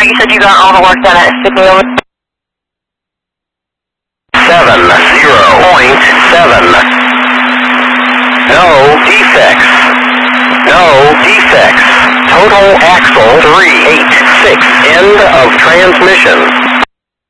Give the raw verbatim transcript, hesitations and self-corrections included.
you said you got all the work done at Sydney over? Seven, zero point seven. No defects. No defects. Total axle three eight six. End of transmission.